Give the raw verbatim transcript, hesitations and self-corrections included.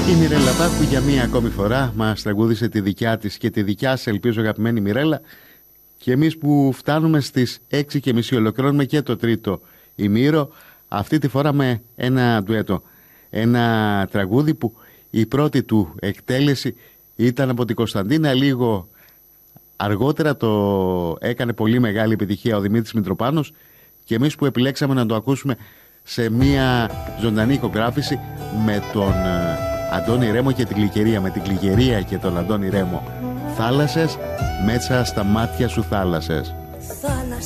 Η Μιρέλα Πάπου για μία ακόμη φορά μας τραγούδισε τη δικιά της και τη δικιά σας, ελπίζω αγαπημένη Μιρέλα. Και εμείς που φτάνουμε στις έξι και μισή ολοκληρώνουμε και το τρίτο ημίρο, αυτή τη φορά με ένα ντουέτο. Ένα τραγούδι που η πρώτη του εκτέλεση ήταν από την Κωνσταντίνα, λίγο αργότερα το έκανε πολύ μεγάλη επιτυχία ο Δημήτρης Μητροπάνος και εμείς που επιλέξαμε να το ακούσουμε σε μια ζωντανή ηχογράφηση με τον Αντώνη Ρέμο και την Γλυκερία, με την Γλυκερία και τον Αντώνη Ρέμο. Θάλασσες, μέσα στα μάτια σου θάλασσες.